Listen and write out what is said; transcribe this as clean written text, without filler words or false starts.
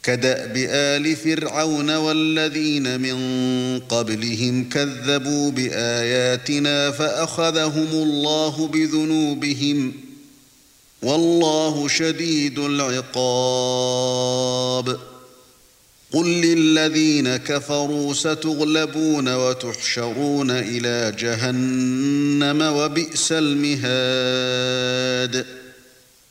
كدأب آل فرعون والذين من قبلهم كذبوا بآياتنا فأخذهم الله بذنوبهم والله شديد العقاب قل للذين كفروا ستغلبون وتحشرون إلى جهنم وبئس المهاد